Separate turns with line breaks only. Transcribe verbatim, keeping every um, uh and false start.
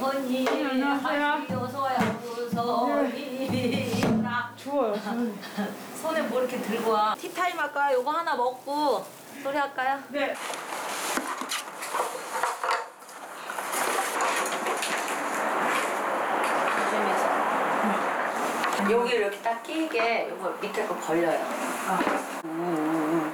어머니
안녕하세요.
어서와요. 소리나
추워요. 저는.
손에 뭐 이렇게 들고 와. 티타임 할까요? 요거 하나 먹고 소리 할까요?
네.
조심해서. 여기 이렇게 딱 끼게 요거 밑에 거 걸려요.
아.
음.